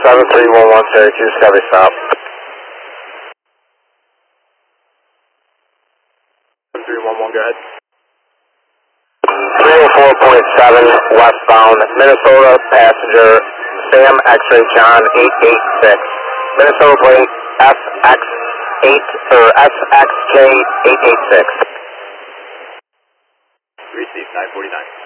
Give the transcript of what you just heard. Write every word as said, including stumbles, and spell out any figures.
seven three one one Syracuse, Discovery stop. three one one, go ahead. three oh four point seven westbound, Minnesota passenger, Sam X-ray John eight eight six. Minnesota plate F X eight or S X K eight eight six. Received nine forty-nine.